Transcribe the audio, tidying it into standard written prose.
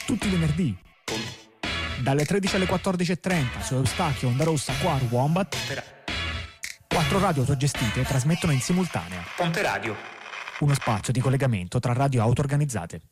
tutti i venerdì, dalle 13 alle 14.30 su Eustachio, Onda Rossa, Quaru, Wombat. 4 radio autogestite trasmettono in simultanea. Ponte Radio. Uno spazio di collegamento tra radio auto organizzate.